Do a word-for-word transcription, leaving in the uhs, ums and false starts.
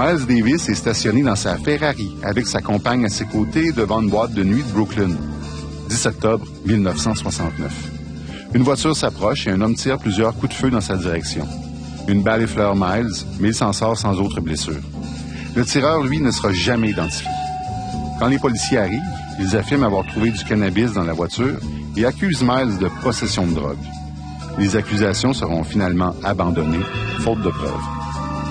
Miles Davis est stationné dans sa Ferrari avec sa compagne à ses côtés devant une boîte de nuit de Brooklyn. dix octobre mille neuf cent soixante-neuf. Une voiture s'approche et un homme tire plusieurs coups de feu dans sa direction. Une balle effleure Miles, mais il s'en sort sans autre blessure. Le tireur, lui, ne sera jamais identifié. Quand les policiers arrivent, ils affirment avoir trouvé du cannabis dans la voiture et accusent Miles de possession de drogue. Les accusations seront finalement abandonnées, faute de preuves.